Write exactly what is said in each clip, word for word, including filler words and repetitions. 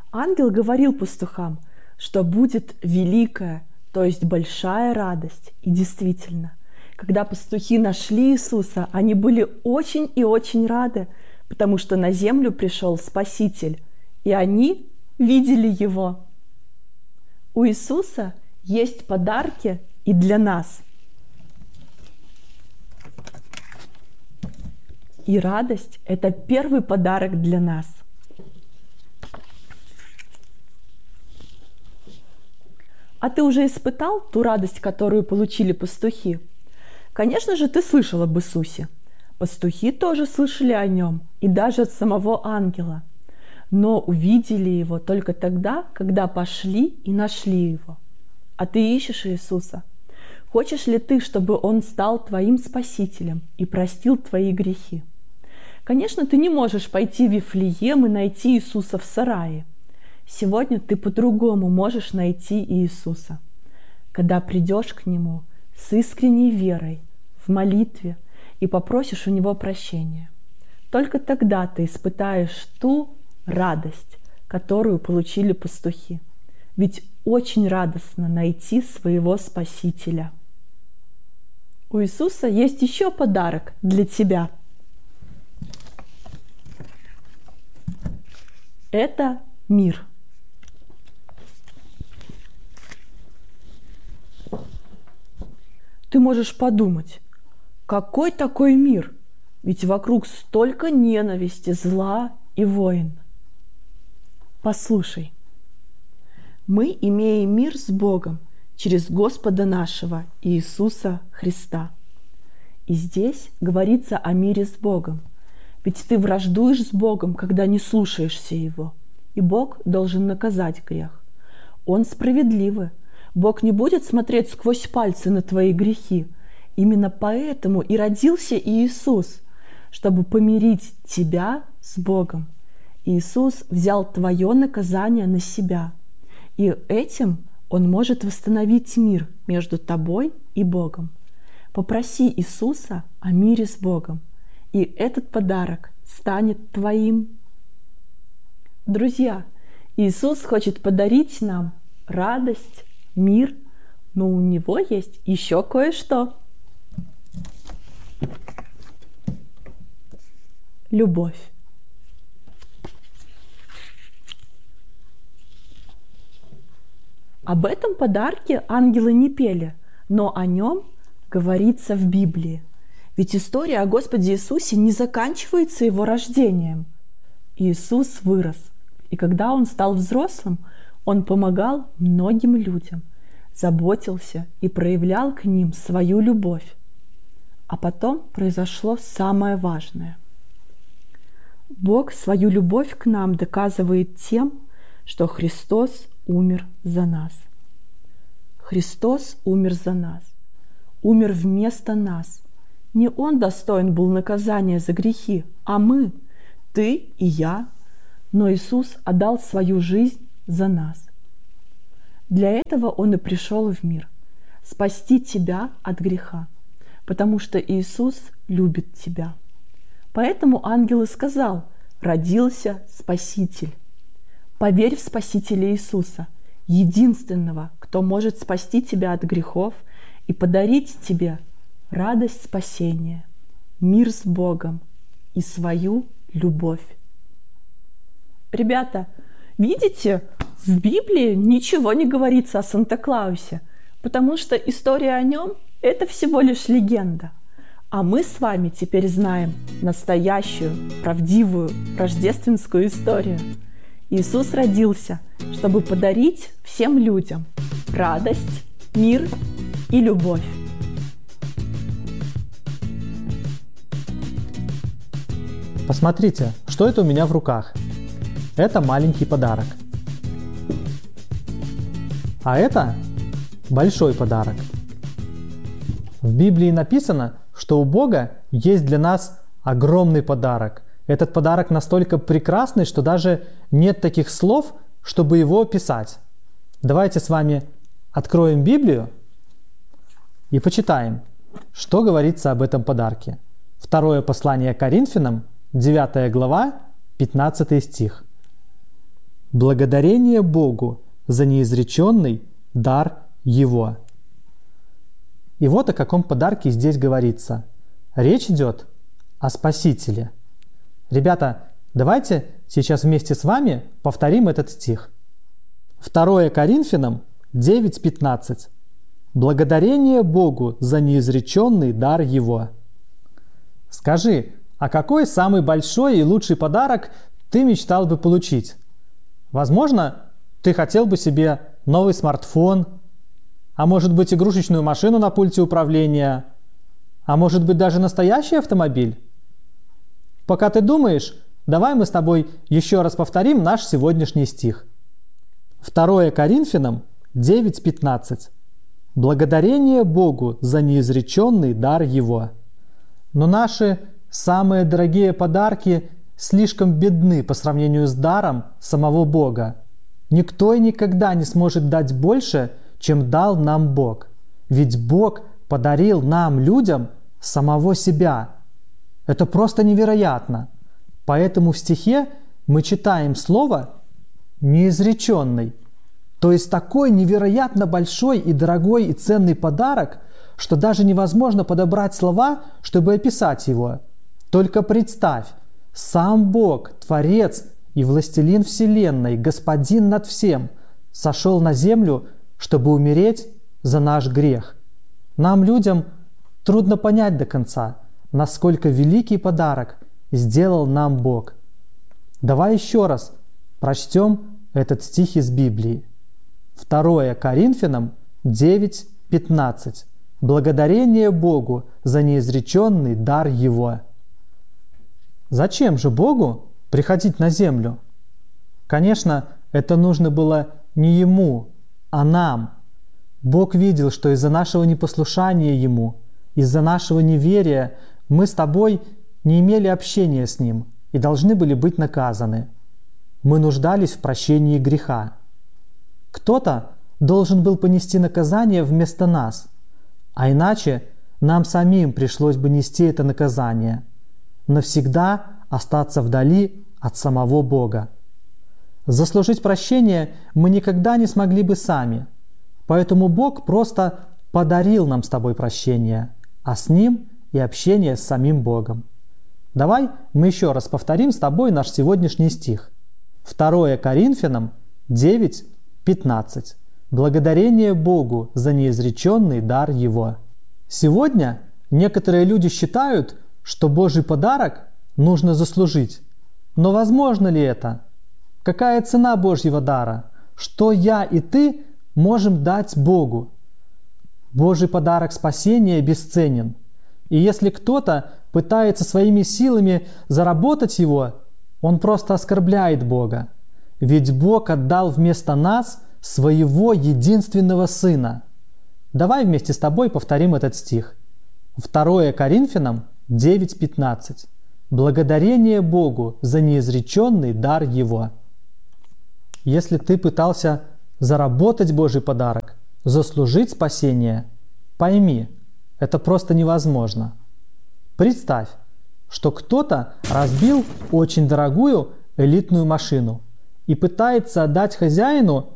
Ангел говорил пастухам, что будет великая, то есть большая радость. И действительно, когда пастухи нашли Иисуса, они были очень и очень рады, потому что на землю пришел Спаситель, и они видели Его. У Иисуса есть подарки и для нас. И радость – это первый подарок для нас. А ты уже испытал ту радость, которую получили пастухи? Конечно же, ты слышал об Иисусе. Пастухи тоже слышали о Нем, и даже от самого ангела. Но увидели Его только тогда, когда пошли и нашли Его. А ты ищешь Иисуса? Хочешь ли ты, чтобы Он стал твоим Спасителем и простил твои грехи? Конечно, ты не можешь пойти в Вифлеем и найти Иисуса в сарае. Сегодня ты по-другому можешь найти Иисуса, когда придешь к Нему с искренней верой, в молитве и попросишь у Него прощения. Только тогда ты испытаешь ту радость, которую получили пастухи. Ведь очень радостно найти своего Спасителя. У Иисуса есть еще подарок для тебя. Это мир. Ты можешь подумать, какой такой мир? Ведь вокруг столько ненависти, зла и войн. Послушай, мы имеем мир с Богом через Господа нашего Иисуса Христа. И здесь говорится о мире с Богом. Ведь ты враждуешь с Богом, когда не слушаешься Его. И Бог должен наказать грех. Он справедливый. Бог не будет смотреть сквозь пальцы на твои грехи. Именно поэтому и родился Иисус, чтобы помирить тебя с Богом. Иисус взял твое наказание на себя. И этим Он может восстановить мир между тобой и Богом. Попроси Иисуса о мире с Богом, и этот подарок станет твоим. Друзья, Иисус хочет подарить нам радость, мир, но у Него есть еще кое-что. Любовь. Об этом подарке ангелы не пели, но о нем говорится в Библии. Ведь история о Господе Иисусе не заканчивается Его рождением. Иисус вырос, и когда Он стал взрослым, Он помогал многим людям, заботился и проявлял к ним свою любовь. А потом произошло самое важное. Бог свою любовь к нам доказывает тем, что Христос умер за нас. Христос умер за нас, умер вместо нас. Не Он достоин был наказания за грехи, а мы, ты и я. Но Иисус отдал свою жизнь за нас. Для этого Он и пришел в мир, спасти тебя от греха, потому что Иисус любит тебя. Поэтому ангел и сказал: родился Спаситель. Поверь в Спасителя Иисуса, единственного, кто может спасти тебя от грехов и подарить тебе радость спасения, мир с Богом и свою любовь. Ребята, видите, в Библии ничего не говорится о Санта-Клаусе, потому что история о нем – это всего лишь легенда. А мы с вами теперь знаем настоящую, правдивую рождественскую историю. Иисус родился, чтобы подарить всем людям радость, мир и любовь. Посмотрите, что это у меня в руках. Это маленький подарок. А это большой подарок. В Библии написано, что у Бога есть для нас огромный подарок. Этот подарок настолько прекрасный, что даже нет таких слов, чтобы его описать. Давайте с вами откроем Библию и почитаем, что говорится об этом подарке. Второе послание Коринфянам, девятая глава, пятнадцатый стих. Благодарение Богу за неизреченный дар Его. И вот о каком подарке здесь говорится. Речь идет о Спасителе. Ребята, давайте сейчас вместе с вами повторим этот стих. второе Коринфянам девять пятнадцать. Благодарение Богу за неизреченный дар Его. Скажи, а какой самый большой и лучший подарок ты мечтал бы получить? Возможно, ты хотел бы себе новый смартфон, а может быть игрушечную машину на пульте управления, а может быть даже настоящий автомобиль? Пока ты думаешь, давай мы с тобой еще раз повторим наш сегодняшний стих. второе Коринфянам девять пятнадцать. Благодарение Богу за неизреченный дар Его. Но наши самые дорогие подарки слишком бедны по сравнению с даром самого Бога. Никто и никогда не сможет дать больше, чем дал нам Бог. Ведь Бог подарил нам, людям, самого себя. Это просто невероятно. Поэтому в стихе мы читаем слово «неизреченный». То есть такой невероятно большой и дорогой и ценный подарок, что даже невозможно подобрать слова, чтобы описать его. Только представь, сам Бог, Творец и Властелин Вселенной, Господин над всем, сошел на землю, чтобы умереть за наш грех. Нам, людям, трудно понять до конца, насколько великий подарок сделал нам Бог. Давай еще раз прочтем этот стих из Библии. второе Коринфянам девять пятнадцать. Благодарение Богу за неизреченный дар Его. Зачем же Богу приходить на землю? Конечно, это нужно было не Ему, а нам. Бог видел, что из-за нашего непослушания Ему, из-за нашего неверия мы с тобой не имели общения с Ним и должны были быть наказаны. Мы нуждались в прощении греха. Кто-то должен был понести наказание вместо нас, а иначе нам самим пришлось бы нести это наказание, навсегда остаться вдали от самого Бога. Заслужить прощение мы никогда не смогли бы сами, поэтому Бог просто подарил нам с тобой прощение, а с Ним и общение с самим Богом. Давай мы еще раз повторим с тобой наш сегодняшний стих. второе Коринфянам девять пятнадцать. Благодарение Богу за неизреченный дар Его. Сегодня некоторые люди считают, что Божий подарок нужно заслужить. Но возможно ли это? Какая цена Божьего дара? Что я и ты можем дать Богу? Божий подарок спасения бесценен. И если кто-то пытается своими силами заработать его, он просто оскорбляет Бога. Ведь Бог отдал вместо нас своего единственного Сына. Давай вместе с тобой повторим этот стих. второе Коринфянам девять пятнадцать. Благодарение Богу за неизреченный дар Его. Если ты пытался заработать Божий подарок, заслужить спасение, пойми, это просто невозможно. Представь, что кто-то разбил очень дорогую элитную машину и пытается отдать хозяину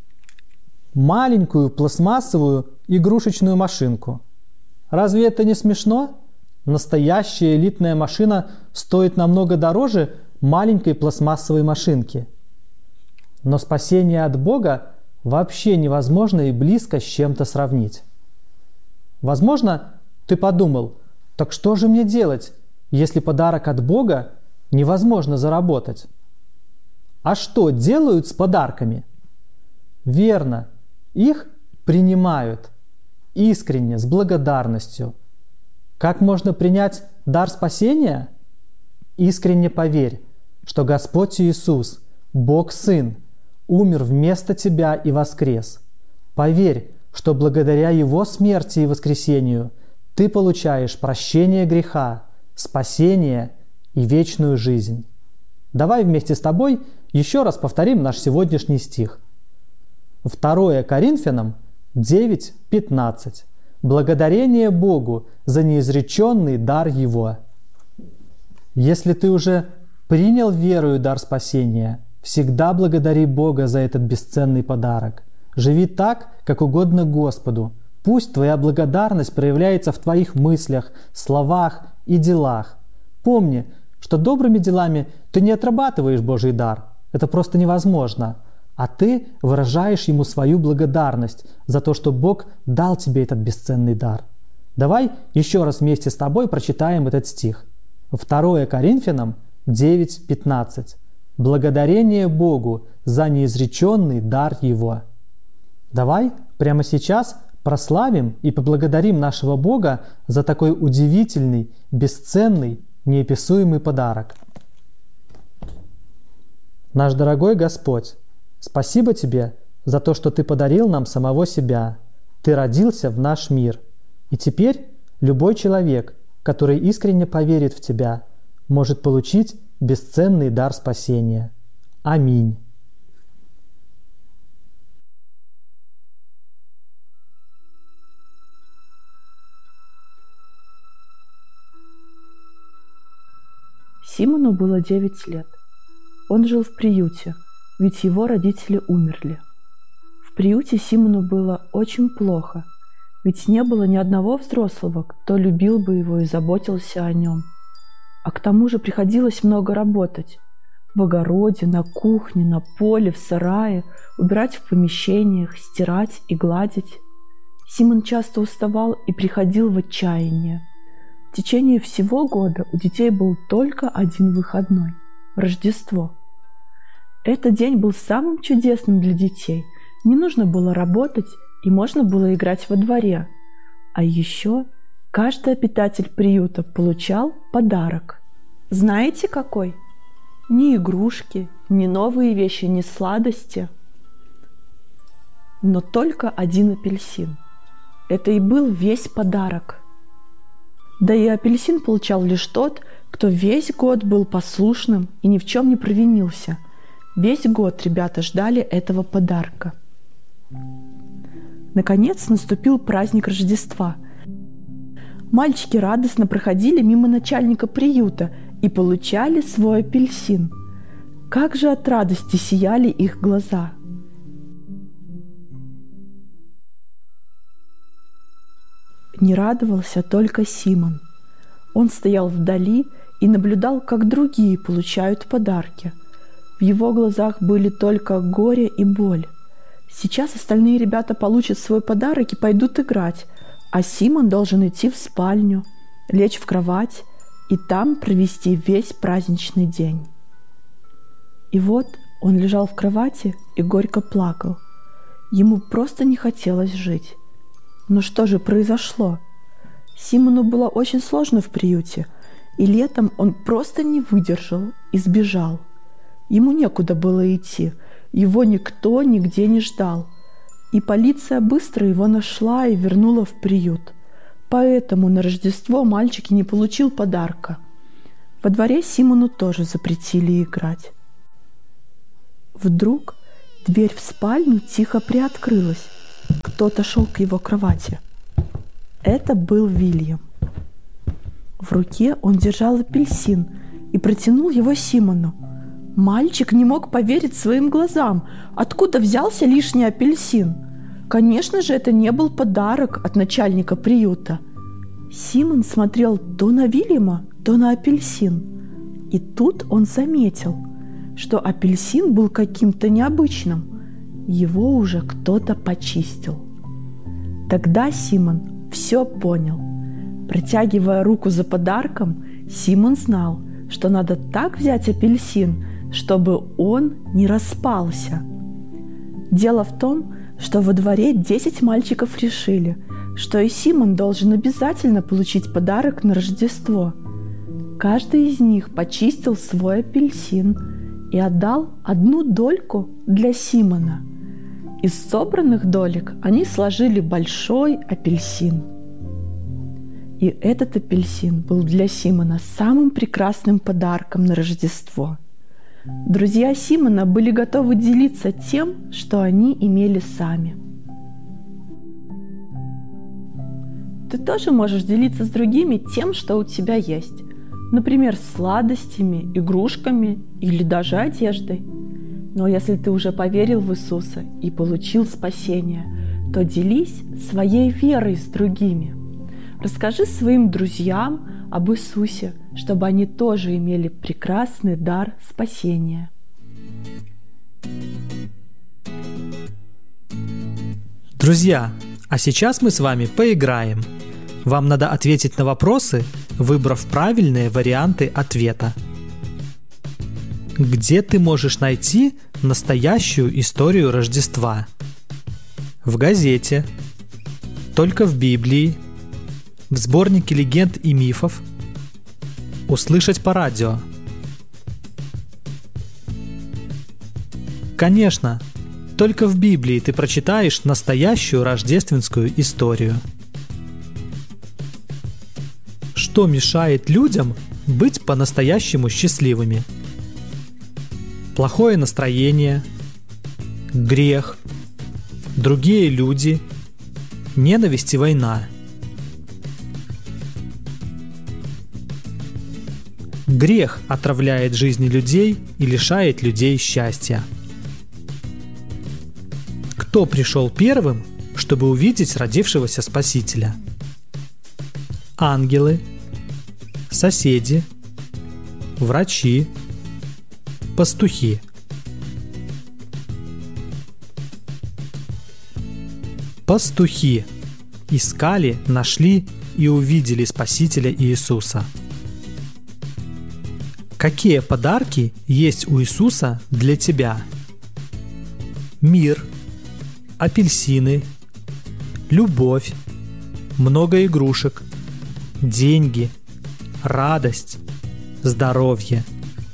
маленькую пластмассовую игрушечную машинку. Разве это не смешно? Настоящая элитная машина стоит намного дороже маленькой пластмассовой машинки. Но спасение от Бога вообще невозможно и близко с чем-то сравнить. Возможно, ты подумал, так что же мне делать, если подарок от Бога невозможно заработать? А что делают с подарками? Верно, их принимают искренне, с благодарностью. Как можно принять дар спасения? Искренне поверь, что Господь Иисус, Бог Сын, умер вместо тебя и воскрес. Поверь, что благодаря Его смерти и воскресению ты получаешь прощение греха, спасение и вечную жизнь. Давай вместе с тобой еще раз повторим наш сегодняшний стих. второе Коринфянам девять пятнадцать. Благодарение Богу за неизреченный дар Его. Если ты уже принял верою дар спасения Всегда благодари Бога за этот бесценный подарок. Живи так, как угодно Господу. Пусть твоя благодарность проявляется в твоих мыслях, словах и делах. Помни, что добрыми делами ты не отрабатываешь Божий дар. Это просто невозможно. А ты выражаешь Ему свою благодарность за то, что Бог дал тебе этот бесценный дар. Давай еще раз вместе с тобой прочитаем этот стих. второе Коринфянам девять пятнадцать. Благодарение Богу за неизреченный дар Его. Давай прямо сейчас прославим и поблагодарим нашего Бога за такой удивительный, бесценный, неописуемый подарок. Наш дорогой Господь, спасибо Тебе за то, что Ты подарил нам самого себя. Ты родился в наш мир. И теперь любой человек, который искренне поверит в Тебя, может получить бесценный дар спасения. Аминь. Симону было девять лет. Он жил в приюте, ведь его родители умерли. В приюте Симону было очень плохо, ведь не было ни одного взрослого, кто любил бы его и заботился о нем. А к тому же приходилось много работать. В огороде, на кухне, на поле, в сарае, убирать в помещениях, стирать и гладить. Симон часто уставал и приходил в отчаяние. В течение всего года у детей был только один выходной – Рождество. Этот день был самым чудесным для детей. Не нужно было работать, и можно было играть во дворе. А еще каждый обитатель приюта получал подарок. Знаете, какой? Ни игрушки, ни новые вещи, ни сладости. Но только один апельсин. Это и был весь подарок. Да и апельсин получал лишь тот, кто весь год был послушным и ни в чем не провинился. Весь год ребята ждали этого подарка. Наконец наступил праздник Рождества. Мальчики радостно проходили мимо начальника приюта и получали свой апельсин. Как же от радости сияли их глаза! Не радовался только Симон. Он стоял вдали и наблюдал, как другие получают подарки. В его глазах были только горе и боль. Сейчас остальные ребята получат свой подарок и пойдут играть, а Симон должен идти в спальню, лечь в кровать и там провести весь праздничный день. И вот он лежал в кровати и горько плакал. Ему просто не хотелось жить. Но что же произошло? Симону было очень сложно в приюте, и летом он просто не выдержал и сбежал. Ему некуда было идти, его никто нигде не ждал. И полиция быстро его нашла и вернула в приют. Поэтому на Рождество мальчик и не получил подарка. Во дворе Симону тоже запретили играть. Вдруг дверь в спальню тихо приоткрылась. Кто-то шел к его кровати. Это был Вильям. В руке он держал апельсин и протянул его Симону. Мальчик не мог поверить своим глазам. Откуда взялся лишний апельсин? Конечно же, это не был подарок от начальника приюта. Симон смотрел то на Вильяма, то на апельсин. И тут он заметил, что апельсин был каким-то необычным. Его уже кто-то почистил. Тогда Симон все понял. Протягивая руку за подарком, Симон знал, что надо так взять апельсин, чтобы он не распался. Дело в том, что во дворе десять мальчиков решили, что и Симон должен обязательно получить подарок на Рождество. Каждый из них почистил свой апельсин и отдал одну дольку для Симона. Из собранных долек они сложили большой апельсин. И этот апельсин был для Симона самым прекрасным подарком на Рождество. Друзья Симона были готовы делиться тем, что они имели сами. Ты тоже можешь делиться с другими тем, что у тебя есть. Например, сладостями, игрушками или даже одеждой. Но если ты уже поверил в Иисуса и получил спасение, то делись своей верой с другими. Расскажи своим друзьям об Иисусе, чтобы они тоже имели прекрасный дар спасения. Друзья, а сейчас мы с вами поиграем. Вам надо ответить на вопросы, выбрав правильные варианты ответа. Где ты можешь найти настоящую историю Рождества? В газете, только в Библии, в сборнике легенд и мифов, услышать по радио. Конечно, только в Библии ты прочитаешь настоящую рождественскую историю. Что мешает людям быть по-настоящему счастливыми? Плохое настроение, грех, другие люди, ненависть и война. Грех отравляет жизни людей и лишает людей счастья. Кто пришел первым, чтобы увидеть родившегося Спасителя? Ангелы, соседи, врачи, пастухи. Пастухи искали, нашли и увидели Спасителя Иисуса. Какие подарки есть у Иисуса для тебя? Мир, апельсины, любовь, много игрушек, деньги, радость, здоровье.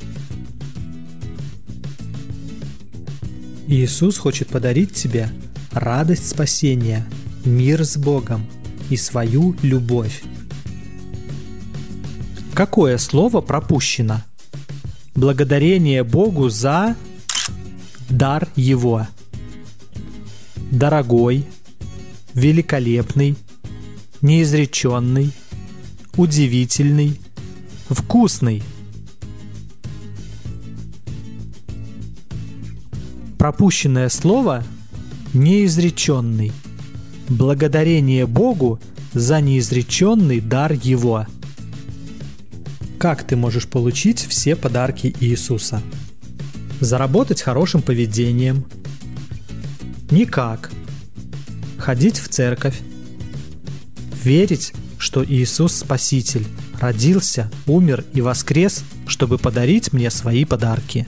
Иисус хочет подарить тебе радость спасения, мир с Богом и свою любовь. Какое слово пропущено? Благодарение Богу за дар Его. Дорогой, великолепный, неизреченный, удивительный, вкусный. Пропущенное слово неизреченный. Благодарение Богу за неизреченный дар Его. Как ты можешь получить все подарки Иисуса? Заработать хорошим поведением? Никак. Ходить в церковь? Верить, что Иисус Спаситель родился, умер и воскрес, чтобы подарить мне свои подарки?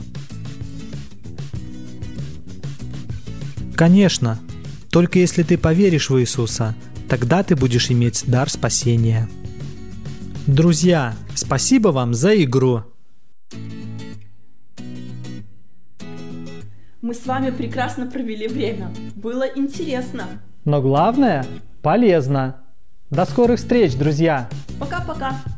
Конечно, только если ты поверишь в Иисуса, тогда ты будешь иметь дар спасения. Друзья, спасибо вам за игру. Мы с вами прекрасно провели время. Было интересно. Но главное – полезно. До скорых встреч, друзья! Пока-пока!